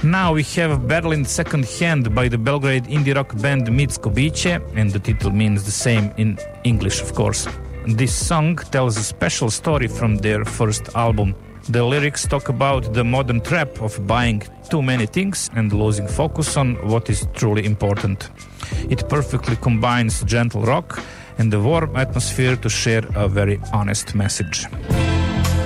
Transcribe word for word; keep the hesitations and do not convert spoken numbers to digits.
Now we have Battle in Second Hand by the Belgrade indie rock band Mitsko Biće, and the title means the same in English, of course. This song tells a special story from their first album. The lyrics talk about the modern trap of buying too many things and losing focus on what is truly important. It perfectly combines gentle rock and the warm atmosphere to share a very honest message.